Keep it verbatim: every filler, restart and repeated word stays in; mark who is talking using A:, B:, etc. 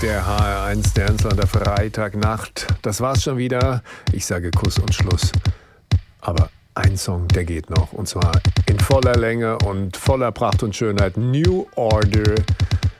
A: Der H R eins Dance an der Freitagnacht. Das war's schon wieder. Ich sage Kuss und Schluss. Aber ein Song, der geht noch. Und zwar in voller Länge und voller Pracht und Schönheit. New Order